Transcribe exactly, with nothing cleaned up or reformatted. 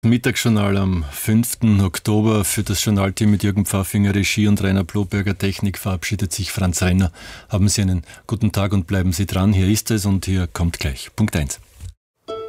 Mittagsjournal am fünften Oktober. Für das Journalteam mit Jürgen Pfaffinger Regie und Rainer Bloberger Technik verabschiedet sich Franz Renner. Haben Sie einen guten Tag und bleiben Sie dran. Hier ist es und hier kommt gleich Punkt eins.